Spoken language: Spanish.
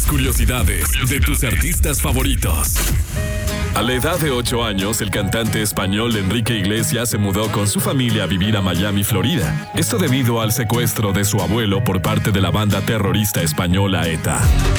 curiosidades de tus artistas favoritos. A la edad de 8 años, el cantante español Enrique Iglesias se mudó con su familia a vivir a Miami, Florida. Esto debido al secuestro de su abuelo por parte de la banda terrorista española ETA.